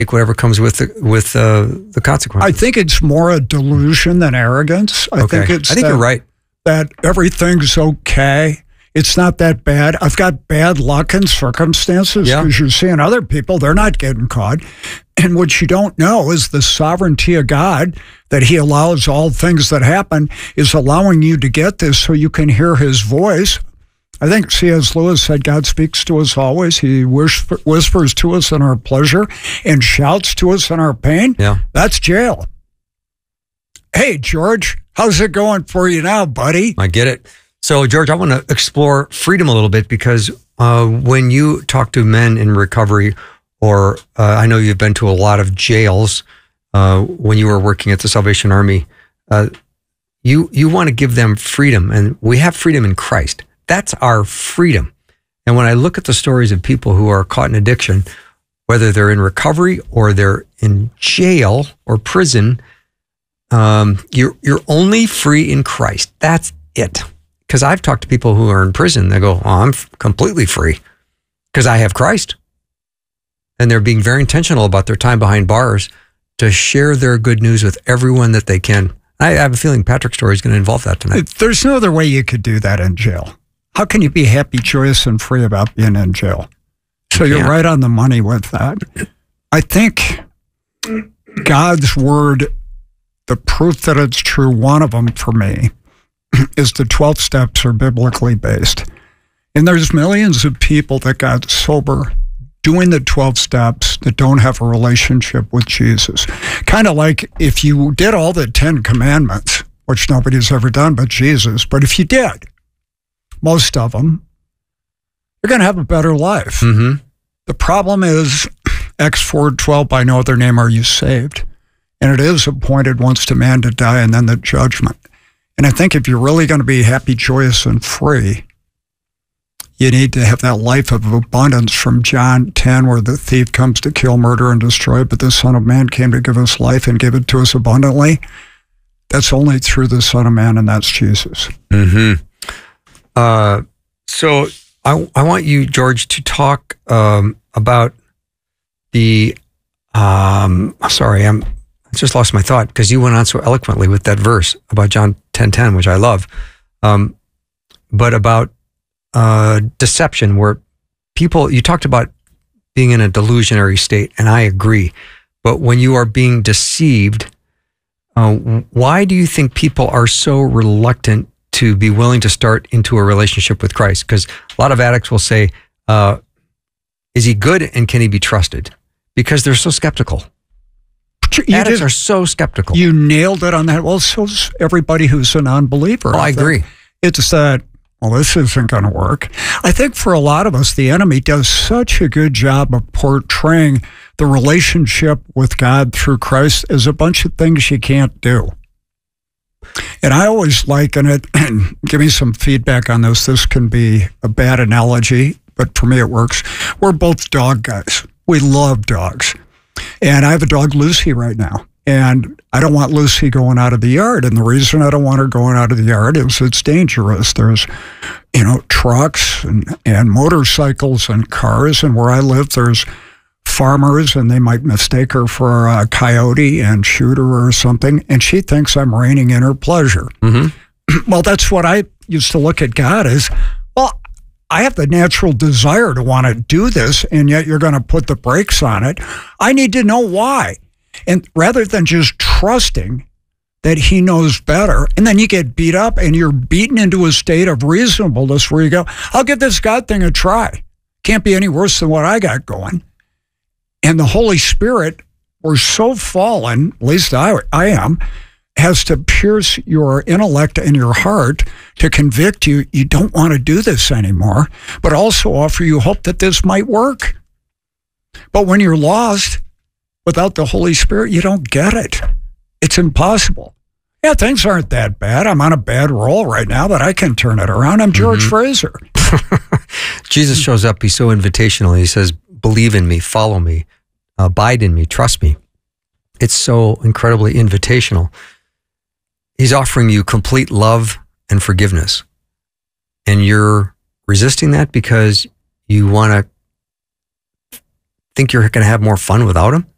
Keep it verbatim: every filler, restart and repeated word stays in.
take whatever comes with the, with uh, the consequences. I think it's more a delusion than arrogance. I okay. think it's I think that, you're right. that everything's okay. It's not that bad. I've got bad luck in circumstances because yeah. you're seeing other people, they're not getting caught. And what you don't know is the sovereignty of God, that he allows all things that happen, is allowing you to get this so you can hear his voice. I think C S Lewis said God speaks to us always. He whisper, whispers to us in our pleasure and shouts to us in our pain. Yeah. That's jail. Hey, George, how's it going for you now, buddy? I get it. So, George, I want to explore freedom a little bit because uh, when you talk to men in recovery, or uh, I know you've been to a lot of jails uh, when you were working at the Salvation Army, uh, you you want to give them freedom, and we have freedom in Christ. That's our freedom. And when I look at the stories of people who are caught in addiction, whether they're in recovery or they're in jail or prison, um, you're you're only free in Christ. That's it. Because I've talked to people who are in prison. They go, oh, I'm f- completely free because I have Christ. And they're being very intentional about their time behind bars to share their good news with everyone that they can. I have a feeling Patrick's story is going to involve that tonight. There's no other way you could do that in jail. How can you be happy, joyous, and free about being in jail? So You you're can't. right on the money with that. I think God's word, the proof that it's true, one of them for me, is the twelve steps are biblically based. And there's millions of people that got sober doing the twelve steps that don't have a relationship with Jesus. Kind of like if you did all the Ten Commandments, which nobody's ever done but Jesus, but if you did, most of them, you're going to have a better life. Mm-hmm. The problem is, Acts four twelve, by no other name are you saved. And it is appointed once to man to die and then the judgment. And I think if you're really going to be happy, joyous, and free, you need to have that life of abundance from John ten, where the thief comes to kill, murder, and destroy, but the Son of Man came to give us life and give it to us abundantly. That's only through the Son of Man, and that's Jesus. Mm-hmm. Uh, so I, I want you, George, to talk um, about the, um, sorry, I'm, I just lost my thought because you went on so eloquently with that verse about John ten ten, which I love, um, but about uh, deception, where people, you talked about being in a delusionary state, and I agree, but when you are being deceived, uh, why do you think people are so reluctant to be willing to start into a relationship with Christ? Because a lot of addicts will say, uh, is he good and can he be trusted? Because they're so skeptical. You Addicts just- are so skeptical. You nailed it on that. Well, so's everybody who's a non-believer. Oh, I agree. It's that, well, this isn't going to work. I think for a lot of us, the enemy does such a good job of portraying the relationship with God through Christ as a bunch of things you can't do. And I always liken it, and give me some feedback on this. This can be a bad analogy, but for me it works. We're both dog guys. We love dogs. And I have a dog, Lucy, right now. And I don't want Lucy going out of the yard. And the reason I don't want her going out of the yard is it's dangerous. There's, you know, trucks and, and motorcycles and cars. And where I live, there's farmers, and they might mistake her for a coyote and shoot her or something. And she thinks I'm reining in her pleasure. Mm-hmm. Well, that's what I used to look at God as, well, I have the natural desire to want to do this, and yet you're going to put the brakes on it. I need to know why. And rather than just trusting that he knows better, and then you get beat up and you're beaten into a state of reasonableness where you go, I'll give this God thing a try. Can't be any worse than what I got going. And the Holy Spirit, we're so fallen, at least I, I am, has to pierce your intellect and your heart to convict you you don't want to do this anymore, but also offer you hope that this might work. But when you're lost without the Holy Spirit, you don't get it. It's impossible. Yeah, things aren't that bad. I'm on a bad roll right now, but I can turn it around. I'm George mm-hmm. Fraser. Jesus shows up. He's so invitational. He says, believe in me, follow me, abide in me, trust me. It's so incredibly invitational. He's offering you complete love and forgiveness. And you're resisting that because you want to think you're going to have more fun without him?